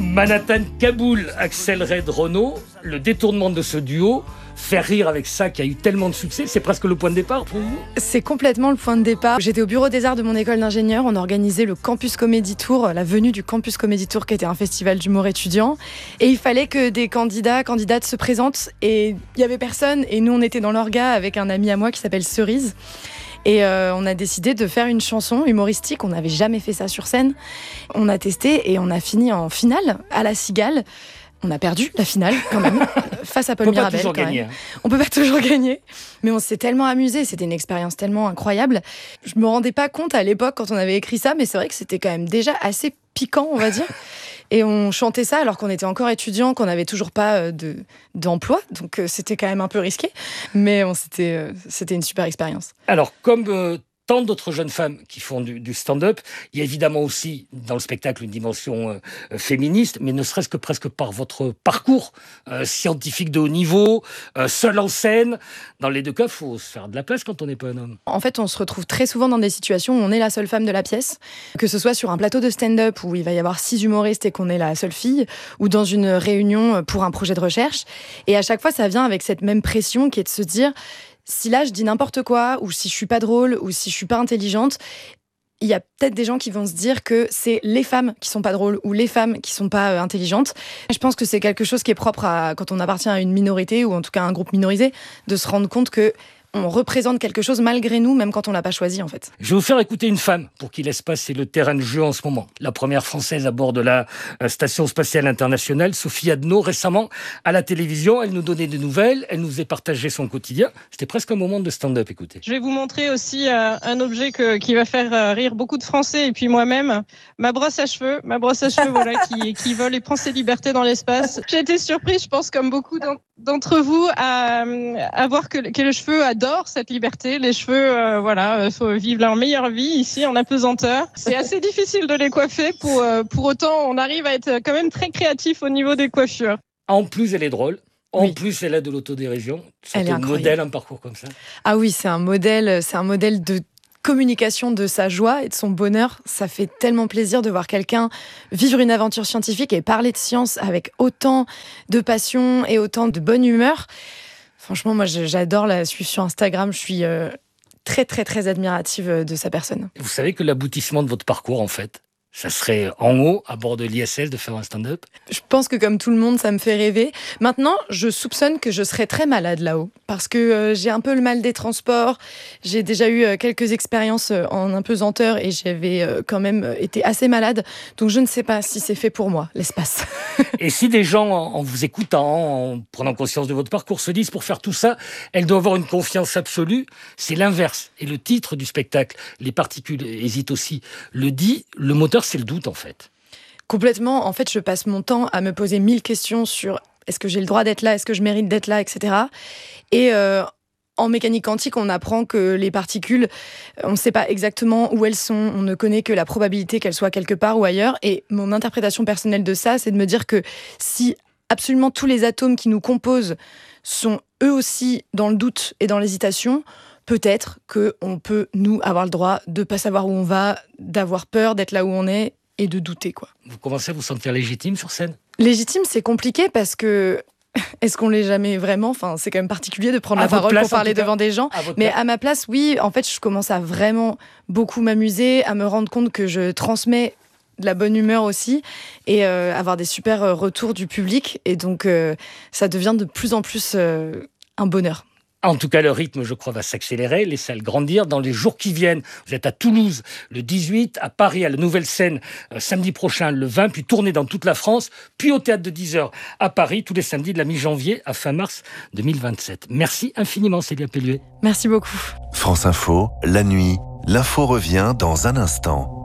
Manhattan Kaboul, Axel Red Renaud, le détournement de ce duo, faire rire avec ça qui a eu tellement de succès, c'est presque le point de départ pour vous ? C'est complètement le point de départ. J'étais au bureau des arts de mon école d'ingénieur, on organisait le Campus Comedy Tour, la venue du Campus Comedy Tour qui était un festival d'humour étudiant. Et il fallait que des candidates se présentent et il n'y avait personne. Et nous on était dans l'orga avec un ami à moi qui s'appelle Cerise. Et on a décidé de faire une chanson humoristique. On n'avait jamais fait ça sur scène. On a testé et on a fini en finale à la Cigale. On a perdu la finale quand même face à Paul Mirabel. On peut pas toujours gagner. On peut pas toujours gagner, mais on s'est tellement amusé. C'était une expérience tellement incroyable. Je me rendais pas compte à l'époque quand on avait écrit ça, mais c'est vrai que c'était quand même déjà assez piquant, on va dire. Et on chantait ça alors qu'on était encore étudiants, qu'on n'avait toujours pas d'emploi. Donc c'était quand même un peu risqué. Mais c'était une super expérience. Alors, comme tant d'autres jeunes femmes qui font du stand-up, il y a évidemment aussi dans le spectacle une dimension féministe, mais ne serait-ce que presque par votre parcours scientifique de haut niveau, seul en scène. Dans les deux cas, il faut se faire de la place quand on n'est pas un homme. En fait, on se retrouve très souvent dans des situations où on est la seule femme de la pièce, que ce soit sur un plateau de stand-up où il va y avoir 6 humoristes et qu'on est la seule fille, ou dans une réunion pour un projet de recherche. Et à chaque fois, ça vient avec cette même pression qui est de se dire... Si là, je dis n'importe quoi, ou si je suis pas drôle, ou si je suis pas intelligente, il y a peut-être des gens qui vont se dire que c'est les femmes qui sont pas drôles, ou les femmes qui sont pas intelligentes. Je pense que c'est quelque chose qui est propre à quand on appartient à une minorité, ou en tout cas à un groupe minorisé, de se rendre compte que on représente quelque chose malgré nous, même quand on l'a pas choisi en fait. Je vais vous faire écouter une femme pour qui l'espace c'est le terrain de jeu en ce moment. La première française à bord de la Station Spatiale Internationale, Sophie Adno, récemment à la télévision, elle nous donnait des nouvelles, elle nous faisait partager son quotidien. C'était presque un moment de stand-up, écoutez. Je vais vous montrer aussi un objet qui va faire rire beaucoup de Français et puis moi-même, ma brosse à cheveux voilà, qui vole et prend ses libertés dans l'espace. J'ai été surprise, je pense, comme beaucoup d'entre vous, à voir que le cheveu adore cette liberté. Les cheveux, faut vivre leur meilleure vie ici en apesanteur. C'est assez difficile de les coiffer. Pour autant, on arrive à être quand même très créatif au niveau des coiffures. En plus, elle est drôle. En plus, elle a de l'autodérision. C'est un modèle, un parcours comme ça. Ah oui, c'est un modèle de communication de sa joie et de son bonheur. Ça fait tellement plaisir de voir quelqu'un vivre une aventure scientifique et parler de science avec autant de passion et autant de bonne humeur. Franchement, moi, j'adore la suivre sur Instagram. Je suis très, très, très admirative de sa personne. Vous savez que l'aboutissement de votre parcours, en fait, ça serait en haut, à bord de l'ISS, de faire un stand-up ? Je pense que comme tout le monde, ça me fait rêver. Maintenant, je soupçonne que je serais très malade là-haut. Parce que j'ai un peu le mal des transports. J'ai déjà eu quelques expériences en impesanteur et j'avais quand même été assez malade. Donc je ne sais pas si c'est fait pour moi, l'espace. Et si des gens, en vous écoutant, en prenant conscience de votre parcours, se disent pour faire tout ça, elle doit avoir une confiance absolue, c'est l'inverse. Et le titre du spectacle, Les particules hésitent aussi, le dit, le moteur, c'est le doute en fait. Complètement. En fait, je passe mon temps à me poser 1000 questions sur est-ce que j'ai le droit d'être là, est-ce que je mérite d'être là, etc. Et en mécanique quantique, on apprend que les particules, on ne sait pas exactement où elles sont, on ne connaît que la probabilité qu'elles soient quelque part ou ailleurs. Et mon interprétation personnelle de ça, c'est de me dire que si absolument tous les atomes qui nous composent sont eux aussi dans le doute et dans l'hésitation, peut-être qu'on peut, nous, avoir le droit de ne pas savoir où on va, d'avoir peur d'être là où on est et de douter, quoi. Vous commencez à vous sentir légitime sur scène ? Légitime, c'est compliqué parce que est-ce qu'on l'est jamais vraiment ? Enfin, c'est quand même particulier de prendre la parole pour parler devant des gens. Mais à ma place, oui, en fait, je commence à vraiment beaucoup m'amuser, à me rendre compte que je transmets de la bonne humeur aussi et avoir des super retours du public. Et donc, ça devient de plus en plus un bonheur. En tout cas, le rythme, je crois, va s'accélérer, les salles grandir dans les jours qui viennent. Vous êtes à Toulouse le 18, à Paris, à la Nouvelle Scène, samedi prochain, le 20, puis tournée dans toute la France, puis au Théâtre de 10h à Paris, tous les samedis de la mi-janvier à fin mars 2027. Merci infiniment, Célia Pelluet. Merci beaucoup. France Info, la nuit, l'info revient dans un instant.